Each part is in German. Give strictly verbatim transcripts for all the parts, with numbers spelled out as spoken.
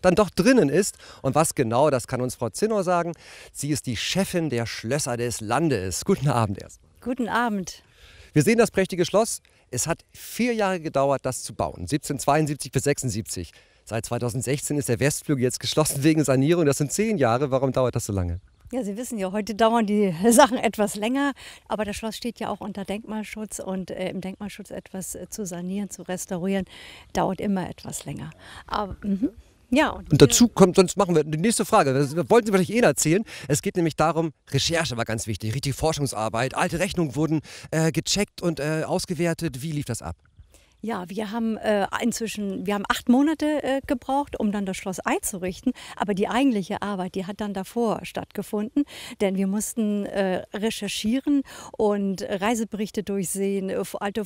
dann doch drinnen ist. Und was genau, das kann uns Frau Zinnow sagen. Sie ist die Chefin der Schlösser des Landes. Guten Abend erstmal. Guten Abend. Wir sehen das prächtige Schloss. Es hat vier Jahre gedauert, das zu bauen. siebzehnhundertzweiundsiebzig bis sechsundsiebzig. Seit zweitausendsechzehn ist der Westflügel jetzt geschlossen wegen Sanierung. Das sind zehn Jahre. Warum dauert das so lange? Ja, Sie wissen ja, heute dauern die Sachen etwas länger, aber das Schloss steht ja auch unter Denkmalschutz und äh, im Denkmalschutz etwas äh, zu sanieren, zu restaurieren, dauert immer etwas länger. Aber, mhm. Ja, und, und dazu kommt, sonst machen wir die nächste Frage. Das wollten Sie vielleicht eh erzählen. Es geht nämlich darum, Recherche war ganz wichtig, richtig Forschungsarbeit. Alte Rechnungen wurden äh, gecheckt und äh, ausgewertet. Wie lief das ab? Ja, wir haben äh, inzwischen, wir haben acht Monate äh, gebraucht, um dann das Schloss einzurichten. Aber die eigentliche Arbeit, die hat dann davor stattgefunden, denn wir mussten äh, recherchieren und Reiseberichte durchsehen, äh, alte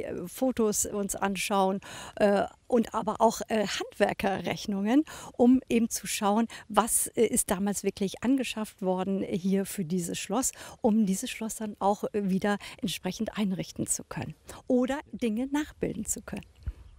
Fotos uns anschauen äh, und aber auch äh, Handwerkerrechnungen, um eben zu schauen, was äh, ist damals wirklich angeschafft worden hier für dieses Schloss, um dieses Schloss dann auch äh, wieder entsprechend einrichten zu können oder Dinge nachbilden zu können.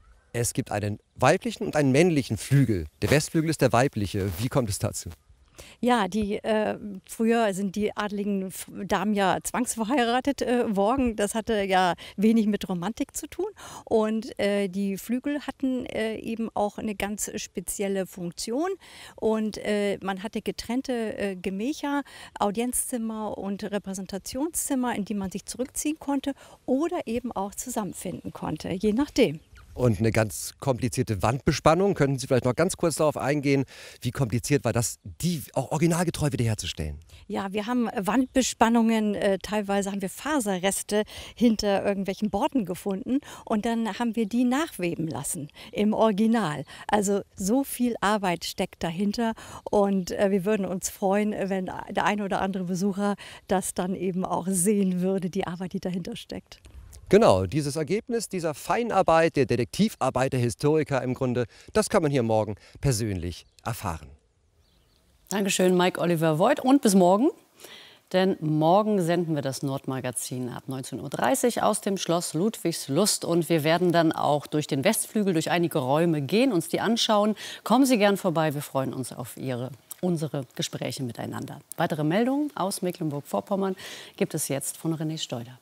Es gibt einen weiblichen und einen männlichen Flügel. Der Westflügel ist der weibliche. Wie kommt es dazu? Ja, die, äh, früher sind die adligen Damen ja zwangsverheiratet äh, worden. Das hatte ja wenig mit Romantik zu tun. Und äh, die Flügel hatten äh, eben auch eine ganz spezielle Funktion. Und äh, man hatte getrennte äh, Gemächer, Audienzzimmer und Repräsentationszimmer, in die man sich zurückziehen konnte oder eben auch zusammenfinden konnte, je nachdem. Und eine ganz komplizierte Wandbespannung. Könnten Sie vielleicht noch ganz kurz darauf eingehen, wie kompliziert war das, die auch originalgetreu wiederherzustellen? Ja, wir haben Wandbespannungen, äh, teilweise haben wir Faserreste hinter irgendwelchen Borden gefunden und dann haben wir die nachweben lassen im Original. Also so viel Arbeit steckt dahinter und äh, wir würden uns freuen, wenn der eine oder andere Besucher das dann eben auch sehen würde, die Arbeit, die dahinter steckt. Genau, dieses Ergebnis dieser Feinarbeit, der Detektivarbeit der Historiker im Grunde, das kann man hier morgen persönlich erfahren. Dankeschön, Mike Oliver Voigt. Und bis morgen, denn morgen senden wir das Nordmagazin ab neunzehn Uhr dreißig aus dem Schloss Ludwigslust. Und wir werden dann auch durch den Westflügel, durch einige Räume gehen, uns die anschauen. Kommen Sie gern vorbei, wir freuen uns auf Ihre, unsere Gespräche miteinander. Weitere Meldungen aus Mecklenburg-Vorpommern gibt es jetzt von René Steuder.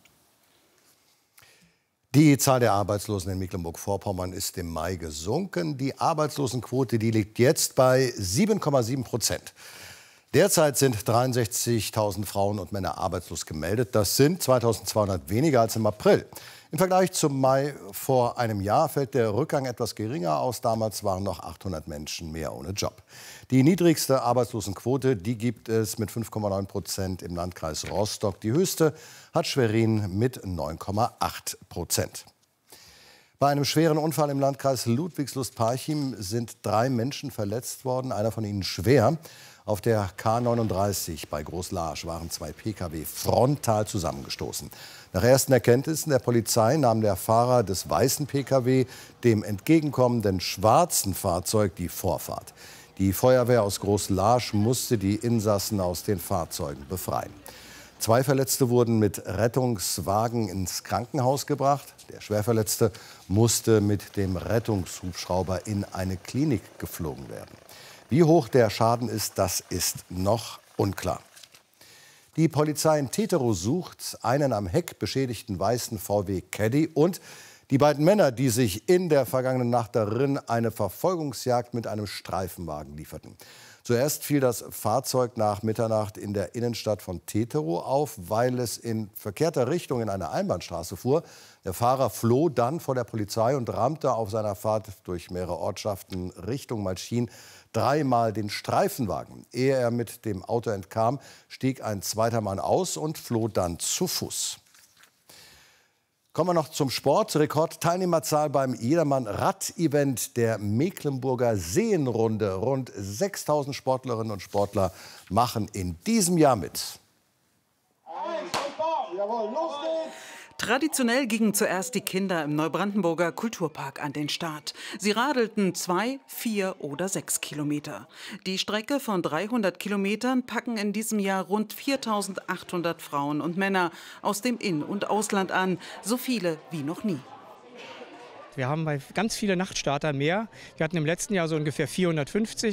Die Zahl der Arbeitslosen in Mecklenburg-Vorpommern ist im Mai gesunken. Die Arbeitslosenquote, die liegt jetzt bei sieben Komma sieben Prozent. Derzeit sind dreiundsechzigtausend Frauen und Männer arbeitslos gemeldet. Das sind zweitausendzweihundert weniger als im April. Im Vergleich zum Mai vor einem Jahr fällt der Rückgang etwas geringer aus. Damals waren noch achthundert Menschen mehr ohne Job. Die niedrigste Arbeitslosenquote, die gibt es mit fünf Komma neun Prozent im Landkreis Rostock. Die höchste hat Schwerin mit neun Komma acht Prozent. Bei einem schweren Unfall im Landkreis Ludwigslust-Parchim sind drei Menschen verletzt worden, einer von ihnen schwer. Auf der K neununddreißig bei Großlaasch waren zwei Pkw frontal zusammengestoßen. Nach ersten Erkenntnissen der Polizei nahm der Fahrer des weißen Pkw dem entgegenkommenden schwarzen Fahrzeug die Vorfahrt. Die Feuerwehr aus Großlaasch musste die Insassen aus den Fahrzeugen befreien. Zwei Verletzte wurden mit Rettungswagen ins Krankenhaus gebracht. Der Schwerverletzte musste mit dem Rettungshubschrauber in eine Klinik geflogen werden. Wie hoch der Schaden ist, das ist noch unklar. Die Polizei in Teterow sucht einen am Heck beschädigten weißen V W Caddy und die beiden Männer, die sich in der vergangenen Nacht darin eine Verfolgungsjagd mit einem Streifenwagen lieferten. Zuerst fiel das Fahrzeug nach Mitternacht in der Innenstadt von Teterow auf, weil es in verkehrter Richtung in eine Einbahnstraße fuhr. Der Fahrer floh dann vor der Polizei und rammte auf seiner Fahrt durch mehrere Ortschaften Richtung Malchin dreimal den Streifenwagen. Ehe er mit dem Auto entkam, stieg ein zweiter Mann aus und floh dann zu Fuß. Kommen wir noch zum Sport. Rekordteilnehmerzahl beim Jedermann-Rad-Event der Mecklenburger Seenrunde. Rund sechstausend Sportlerinnen und Sportler machen in diesem Jahr mit. Jawohl, los geht's! Traditionell gingen zuerst die Kinder im Neubrandenburger Kulturpark an den Start. Sie radelten zwei, vier oder sechs Kilometer. Die Strecke von dreihundert Kilometern packen in diesem Jahr rund viertausendachthundert Frauen und Männer aus dem In- und Ausland an, so viele wie noch nie. Wir haben bei ganz viele Nachtstarter mehr. Wir hatten im letzten Jahr so ungefähr vierhundertfünfzig.